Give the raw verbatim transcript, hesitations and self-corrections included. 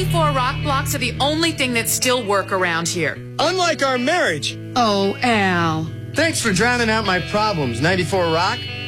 ninety-four rock blocks are the only thing that still work around here. Unlike our marriage. Oh, Al. Thanks for drowning out my problems, ninety-four Rock.